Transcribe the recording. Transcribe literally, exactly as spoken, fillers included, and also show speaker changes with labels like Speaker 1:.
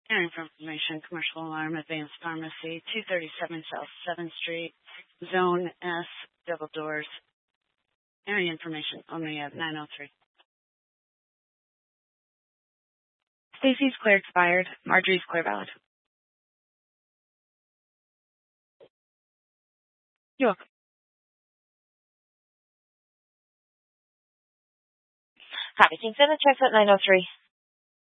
Speaker 1: Area information, commercial alarm, advanced pharmacy, two thirty-seven South seventh Street, Zone S, double doors. Area information, only at nine oh three.
Speaker 2: Stacy's clear expired. Marjorie's clear valid. You're welcome.
Speaker 3: Copy. Can you send the checks at nine oh three?